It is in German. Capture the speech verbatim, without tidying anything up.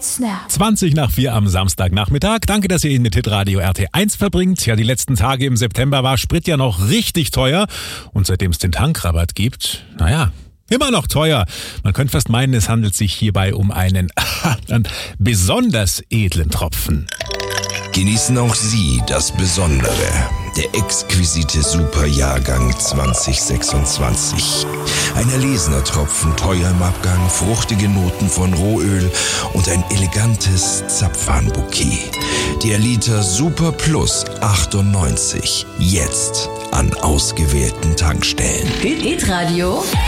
Snap. zwanzig nach vier am Samstagnachmittag. Danke, dass ihr ihn mit Hitradio R T eins verbringt. Ja, die letzten Tage im September war Sprit ja noch richtig teuer. Und seitdem es den Tankrabatt gibt, naja, immer noch teuer. Man könnte fast meinen, es handelt sich hierbei um einen besonders edlen Tropfen. Genießen auch Sie das Besondere. Der exquisite Superjahrgang zwanzig sechsundzwanzig. Ein erlesener Tropfen, teuer im Abgang, fruchtige Noten von Rohöl und ein elegantes Zapfanbouquet. Der Liter Super Plus achtundneunzig. Jetzt an ausgewählten Tankstellen. Hitradio